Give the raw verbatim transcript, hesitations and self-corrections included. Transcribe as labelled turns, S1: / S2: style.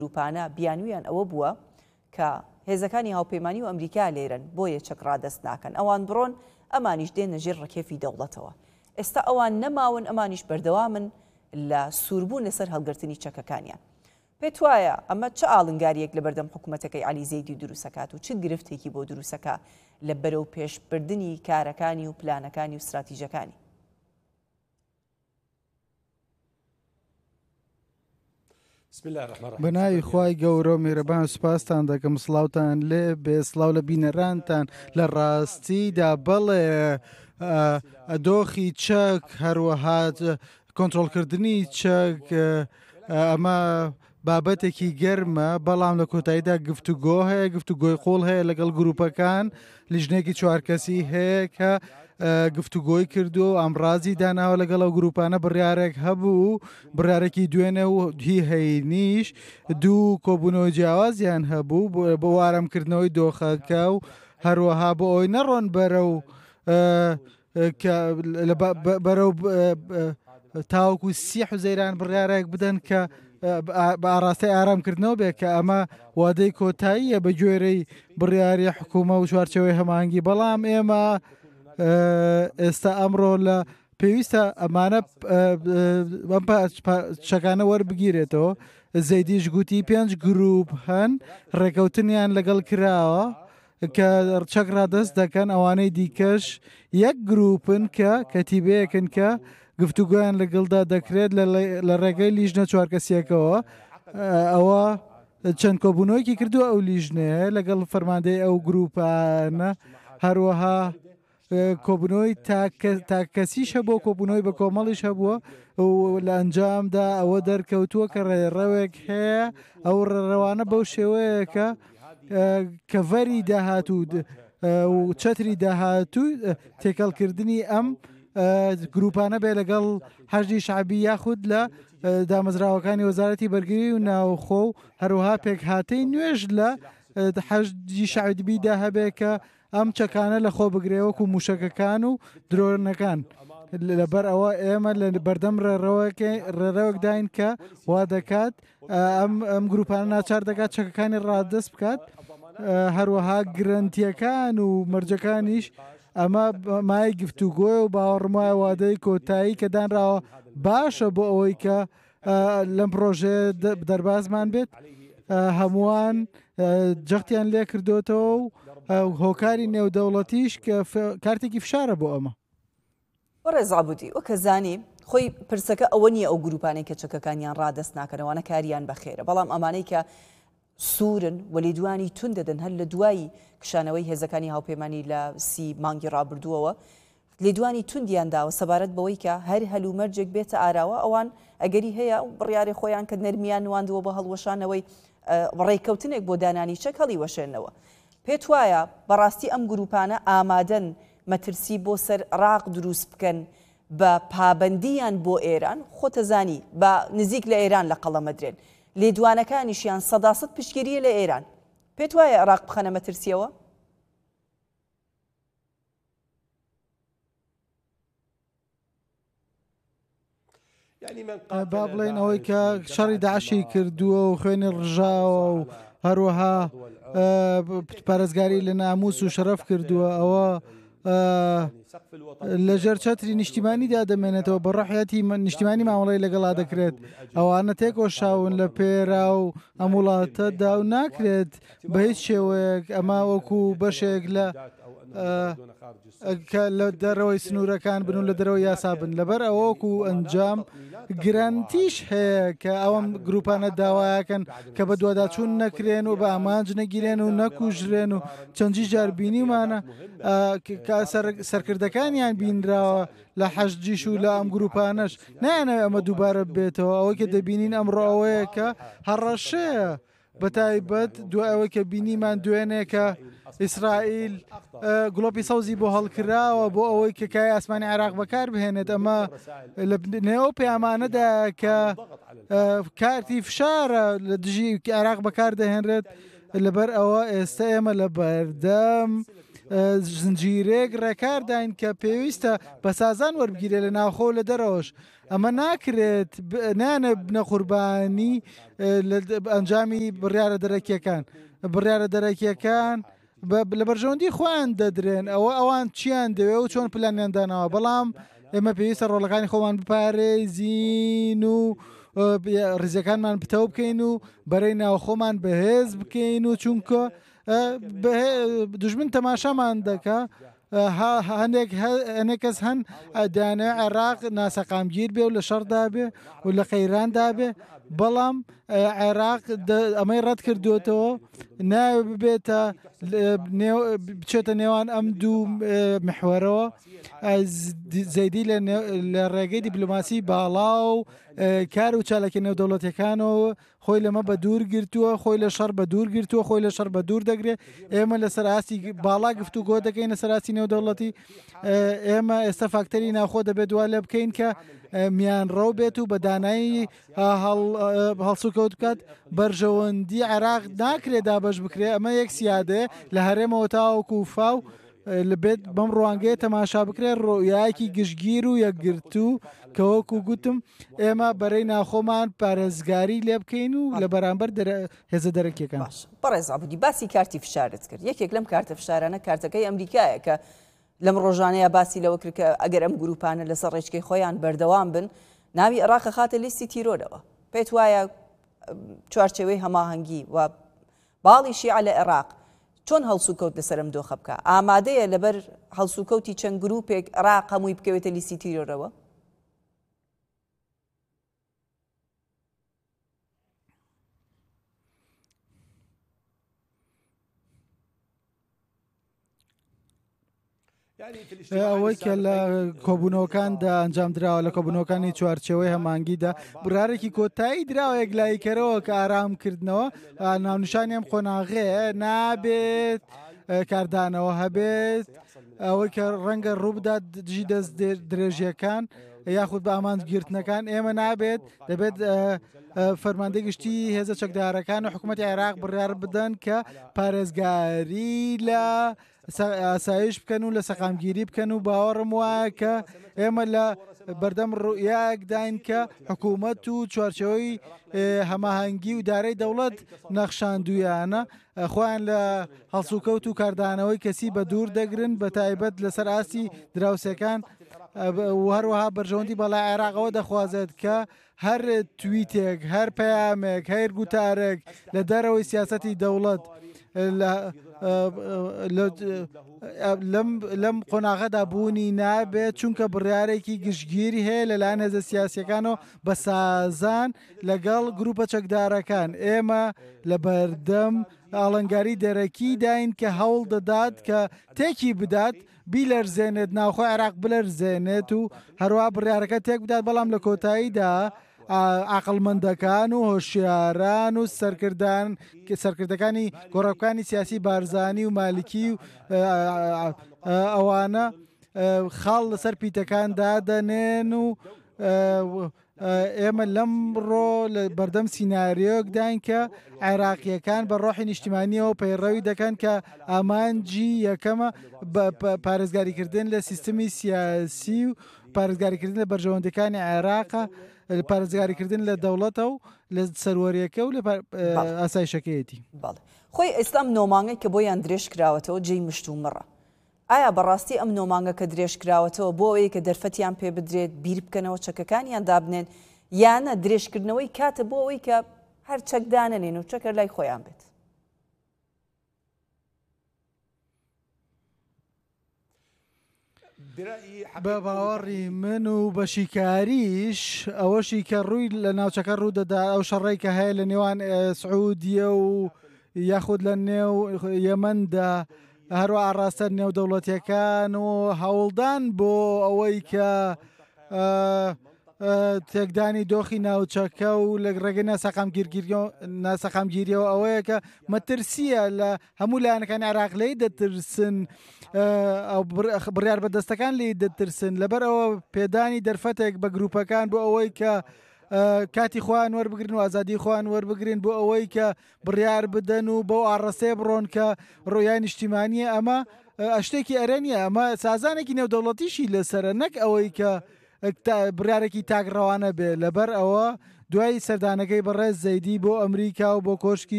S1: گروپانە بیانویان ئەوە بووە کە هێزەکانی هاوپەیمانی و ئەمریکا لێرن بۆیە چەک ڕادەست ناکەن ئەوان بڕۆن ئەمانیش دێنە ژێر ڕکێفی دەوڵەتەوە. ئێستا ئەوان نەماون ئەمانیش بەردەوامن لە سووربوون لەسەر هەڵگرتنی چەکەکانیان. پێت وایە ئەمە چه ئاڵنگاریەک لە بەردەم حکوومەتەکەی عەلی زەیدی دروستەکات و چ گرفتێکی بۆ دروستەکە لە بەرەو پێشبردننی کارەکانی و پلانەکانی و استراتیژەکانی؟
S2: بەناوی خوای گەورە و میهرەبان سوپاستان دەکەم، سڵاوتان لێ بێ، سڵاو لە بینەرانتان. لە ڕاستیدا بەڵێ دۆخی چەک هەروەها کۆنتڕۆڵکردنی چەک ئەمە بابەتێکی گەرمە، بەڵام لە کۆتاییدا گفتوگۆ هەیە، گفتوگۆی قوڵ هەیە لەگەڵ گروپەکان. لیژنێکی چوارکەسی هەیە کە گفتوگۆی کردو و ئەمڕازی داناوە لەگەڵ ئەو گروپانە. بڕیارێک هەبوو، بڕیارێکی دوێنێ و هی هەینیش دوو کۆبوونەوەی جیاوازیان هەبوو بۆ وارەمکردنەوەی دۆخەکە و هەروەها بۆ ئەوی نەڕۆن بەرەو بەرەو تاوەکو سی حوزەیران بڕیارێک بدەن کە بە ئاڕاستەی ئارامکردنەوە بێت کە ئەمە وادەی کۆتاییە بە گوێرەی بڕیاری حکوومە و چوارچەوەی هەمانگی. بەڵام ئێمە ئێستا ئەمڕۆ لە پێویستە ئەمانە شەکانە وەربگیرێتەوە. زەیدیش گوتی پێنج گروپ هەن، ڕێکەوتنیان لەگەڵ کراوە کە چەک ڕادەست دەکەن. ئەوانەی دیکەش یەک گروپن کە کەتیبەیەکن کە گفتوگویان لەگەڵدا دەکرێت لە ڕێگەی لیژنە چوارکەسیەکەوە. ئەوە چەند کۆبوونەوەیکی کردووە ئەو لیژنەیە لەگەڵ فەرماندەی ئەو گروپانە، هەروەها کۆبوونەوەی تاکەسیش هەبووە، کۆبوونەوەی بە کۆمەڵیش هەبووە و لە ئەنجامدا ئەوە دەرکەوتووە کە ڕێڕەوێک هەیە. ئەو ڕێڕەوانە بەو شێوەیە کە کەڤەری داهاتوو و چەتری داهاتوو تێکەڵکردنی ئەم گروپانە بێ لەگەڵ حەشدی شعبی یاخود لە دامەزراوەکانی وەزارەتی بەرگری و ناوخۆ و هەروەها پێکهاتەی نوێژ لە حەشدی شعبیدا هەبێ کە ئەم چەکانە لە خۆ بگرێوەکو موشەکەکان و درۆنەکان. لەبەر ئەوە ئێمە لە بەردەم ڕێڕەوەک داین کە وا دەکات ئەم گروپانە ناچار دەکات چەکەکانی ڕادەست بکات. هەروەها گرنتیەکان و مەرجەکانیش ئەمە مای گفتوگۆی و باوەڕمای وادەی کۆتایی کە دانراوە باشە بۆ ئەوەی کە لەم پرۆژێ دەربازمان بێت. هەمووان جەختیان لێ کردوتەوە و هۆکاری نێودەوڵەتیش کە کارتێکی فشارە بۆ ئەمە.
S1: ڕێزابوودی وەکە زانی خۆی پرسەکە ئەوە نییە ئەو گروپانەی کە چەکەکانیان ڕادەست ناکەنەوەوانە کاریان بەخێرە، بەڵام ئەمانەی کە سوورن و لێدوانی تون دەدەن هەر لە دوایی کشانەوەی هێزەکانی هاوپەیمانی لە سی مانگی ڕابردووەوە لێدوانی توندیان داوە سەبارەت بەوەی کە هەر هەلومەرجێک بێتە ئاراوە ئەوان ئەگەری هەیە بڕیاری خۆیان کە نەرمیان نواندووە بە هەڵوەشانەوەی ڕێککەوتنێک بۆ دانانی چەک هەڵی وەشێنەوە. پێت وایە بەڕاستی ئەم گروپانە ئامادەن مەترسی بۆ سەر ڕاق دروست بکەن بە پابەندیان بۆ ئێران؟ خۆتەزانی بە نزیک لە ئێران لە قەڵەمەدرێن، لێدوانەکانیشیان سەداسەد پشتگیریە لە ئێران. پێت وایە عێراق بخەنە مەترسیەوە؟
S2: با بڵێن ئەوەی کە شەڕی داعشی کردووە و خوێنی ڕژاوە و هەروەها پارێزگاری لە ناموس و شەرەف کردووە، ئەوە لە ژێر چەتری نیشتیمانیدا دەمێنێتەوە، بە ڕەحەتی نیشتیمانی مامەڵەی لەگەڵا دەکرێت. ئەوانە تێکۆشاون لە پێرا و ئەم وڵاتەدا و ناکرێت بە هیچ شێوەیەک ئەمە وەکو بەشێک لە کە لە دەرەوەی سنوورەکان بن و لە دەرەوەی یاسا بن. لەبەر ئەوەکو ئەنجام گرانتیش هەیە کە ئەوەم گروپانە داوایەکەن کە بە دوواداچوون نەکرێن و بە ئامانج نەگیرێن و نەکوژرێن و چەندی جار بینیمانە سەرکردەکانیان بینراوە لە حەشدیش و لە ئەم گروپانەش. نایانەوێت ئەمە دووبارە بێتەوە. ئەوەی کە دەبینین ئەمڕۆ ئەوەیە کە هەڕەشەیە بەتایبەت دوای ئەوەی کە بینیمان دوێنێ کە ئیسرائیل گڵۆپی سەوزی بۆ هەڵکراوە بۆ ئەوەی کە کای ئاسمانی عێراق بەکار بهێنێت. ئەمە لە نێو پەیامانەدا کە کارتی فشارە لە دژی عێراق بەکار دەهێنرێت. لەبەر ئەوە ئێستا ئێمە لە بەردەم زنجیرێک ڕێکارداین کە پێویستە بە سازان وەربگیرێ لە ناوخۆ لە دەرەوەش ئەمە ناکرێت نانە بنە قوربانی ئەنجامی بڕیارە دەرەکیەکان بڕیارە دەرەکیەکان لە بەرژەوەندی خۆیان دەدرێن ئەوە ئەوان چیان دەوێ و چۆن پلانیاندانەوە بەڵام ئێمە پێویستە ڕۆڵەکانی خۆمان بپارێزین و ڕزیەکانمان پتە بکەین و بەرەی ناوخۆمان بەهێز بکەین و چونکە دژمن تەماشامان دەکا هەندێک هەنێک کەس هەن دانە عێراق ناسەقامگیر بێ و لە شەڕدا بێ و لە قەیراندا بێ بەڵام عێراق ئەمەی ڕەت کردوێتەوە نابێتە بچێتە نێوان ئەم دوو محوەرەوە زەیدی لە ڕێگەی دیپلۆماسی باڵا و کار و چالاکی نێودەوڵەتیەکانەوە خۆی لەمە بە دوور گرتووە خۆی لە شەڕ بە دوور گرتووە خۆی لە شەڕ بە دوور دەگرێت ئێمە لە سەراستی باڵا گفتو گۆ دەکەین لە سەراستی نێودەوڵەتی ئێمە ئێستا فاکتەری ناوخۆ دەبێت دووە لە بکەین کە میانڕەو بێت و بە دانایی هەڵسوکەوت بکات بەرژەوەندی عێراق ناکرێت دابەش بکرێ ئەمە یەک سیادەیە لە هەرێمەوە تاوەکو فاو لەبێت بەم ڕوانگەیە تەماشا بکرێت ڕۆیایەکی گشتگیر و یەکگرتوو کە وەکو گوتم ئێمە بەرەی ناخۆمان پارێزگاری لێ بکەین و لە بەرامبەر هێزە دەرەکیەکان
S1: بەڕێز عەبودی باسی کارتی فشارت کرد یەکێک لەم کارتە فشارانە کارتەکەی ئەمریکایە کە لەم ڕۆژانەیە باسی لەوە کرد کە ئەگەر ئەم گروپانە لەسەر ڕێچکەی خۆیان بەردەوام بن ناوی عێراق خاتە لیستی تیرۆرەوە پێت وایە چوارچێوەی هەماهەنگی و باڵی شیعە لە عێراق چۆن هەڵسوکەوت لەسەرم دۆخە بکە ئامادەیە لەبەر هەڵسوکەوتی چەند گروپێک عێراق هەمووی بکەوێتە لیستی تیرۆرەوە
S2: ئەوەی کە لە کۆبوونەوەکاندا ئەنجام درراوە لە کۆبوونەوەکانی چوارچەوەی هەمانگیدا بڕارێکی کۆتایی دراوە یەکلایکەرەوە کە ئارامکردنەوە ناونیشانیان قۆناغەیە نابێت کاردانەوە هەبێت ئەوەی کە ڕەنگە ڕووبدات دژی دەست درێژیەکان یاخود بە ئامانجگرتنەکان ئێمە نابێت دەبێت فەرماندەی گشتی هێزە چەکدارەکان و حکوومەتی عێراق بڕیار بدەن کە پارێزگاری لە ئاسایش بکەن و لە سەقامگیری بکەن و باوەڕم وایە کە ئێمە لە بەردەم ڕوئیاکداین کە حکوومەت و چوارچەوەی هەماهەنگی و دارەی دەوڵەت نەخشاندویانە خۆیان لە هەڵسوکەوت و کاردانەوەی کەسی بە دوور دەگرن بە تایبەت لەسەر ئاستی دراوسەکان و هەروەها بەرژەوەندی بەڵای عێراقەوە دەخوازێت کە هەر تویتێک هەر پەیامێک هەر گوتارێک لە دەرەوەی سیاسەتی دەوڵەت لەم قۆناغەدا بوونی نابێت چونکە بڕیارێکی گشتگیری هەیە لەلایەن هێزە سیاسیەکانەوە بە سازان لەگەڵ گروپە چەکدارەکان ئێمە لە بەردەم ئاڵنگاری دەرەکی داین کە هەوڵ دەدات کە تێکی بدات بیلەرزێنێت ناوخۆی عێراق بلەرزێنێت و هەروە بڕیارەکە تێک بدات بەڵام لە کۆتاییدا عاقڵمەندەکان و هۆشیاران و سەرکردان سەرکردەکانی گۆڕەپەکانی سیاسی بارزانی و مالکی و ئەوانە خاڵ لەسەر پیتەکاندا دەنێن و ئێمە لەم ڕۆ لە بەردەم سیناریۆک داین کە عێراقیەکان بە ڕۆحی نیشتیمانیەوە پەیڕەوی دەکەن کە ئامانجی یەکەمە پارێزگاریکردن لە سیستمی سیاسی و پارێزگاریکردن لە بەرژەوەندەکانی عێراقە پارێزگاریکردن لە دەوڵەتە و لە سەروەریەکە و لە ئاسایشەکەیەتی
S1: خۆی ئێستام نۆمانگەی کە بۆیان درێژ کراوەتەوە جێی مشت و مڕە ئایا بەڕاستی ئەم نۆمانگە کە درێژ کراوەتەوە بۆ ئەوەیە کە دەرفەتیان پێ بدرێت بیر بکەنەوە چەکەکانیان دابنێن یانە درێژکردنەوەی کاتە بۆ ئەوەی کە هەر چەکدانەنێن و چەکە لای خۆیان بێت
S2: بە باوەڕی من و بە شیکاریش ئەوەشی کە ڕووی لە ناوچەکە ڕوودەدا ئەو شەڕێی کە هەیە لە نێوان سعودیە و یاخود لە نێو یەمەندا هەروە ئاڕاستە نێودەوڵەتیەکان و هەوڵدان بۆ ئەوەی کە تێکدانی دۆخی ناوچەکە و لە ڕێگەی ناسەقامگیریەوە ئەوەیە کە مەترسیە لە هەموو لایەنەکانی عێراق لێی دەترسن بڕیار بەدەستەکان لی دەترسن لەبەر ئەوە پێدانی دەرفەتێک بە گروپەکان بۆ ئەوەی کە کاتی خۆیان وەربگرن و ئازادی خۆیان وەربگرین بۆ ئەوەی کە بڕیار بدەن و بۆ ئاڕەسێ بڕۆن کە ڕۆیان نیشتیمانیە ئەمە شتێکی ئەرێنیە ئەمە سازانێکی نێودەوڵەتیشی لەسرە نەک ئەوەی کە بڕارێکی تاگڕەوانە بێ لەبەر ئەوە دوای سەردانەکەی بەڕێز زەیدی بۆ ئەمریکا و بۆ کۆشکی